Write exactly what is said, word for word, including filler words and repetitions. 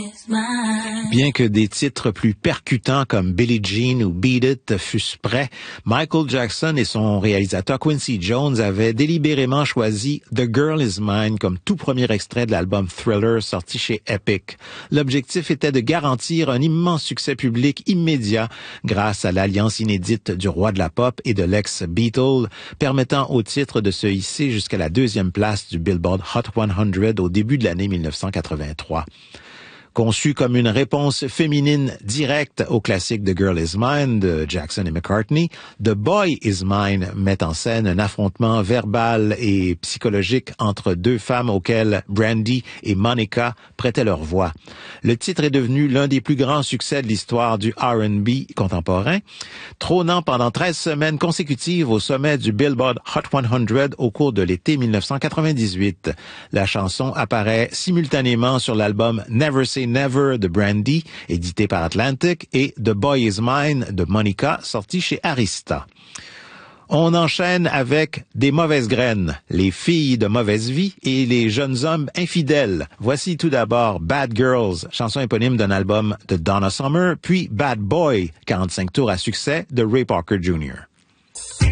Bien que des titres plus percutants comme Billie Jean ou Beat It fussent prêts, Michael Jackson et son réalisateur Quincy Jones avaient délibérément choisi The Girl Is Mine comme tout premier extrait de l'album Thriller sorti chez Epic. L'objectif était de garantir un immense succès public immédiat grâce à l'alliance inédite du roi de la pop et de l'ex-Beatle, permettant au titre de se hisser jusqu'à la deuxième place du Billboard Hot cent au début de l'année mille neuf cent quatre-vingt-trois. Conçu comme une réponse féminine directe au classique The Girl Is Mine de Jackson et McCartney, The Boy Is Mine met en scène un affrontement verbal et psychologique entre deux femmes auxquelles Brandy et Monica prêtaient leur voix. Le titre est devenu l'un des plus grands succès de l'histoire du R and B contemporain, trônant pendant treize semaines consécutives au sommet du Billboard Hot cent au cours de l'été mille neuf cent quatre-vingt-dix-huit. La chanson apparaît simultanément sur l'album Never Say Never de Brandy, édité par Atlantic, et The Boy Is Mine de Monica, sorti chez Arista. On enchaîne avec Des mauvaises graines, les filles de mauvaise vie et les jeunes hommes infidèles. Voici tout d'abord Bad Girls, chanson éponyme d'un album de Donna Summer, puis Bad Boy, quarante-cinq tours à succès de Ray Parker junior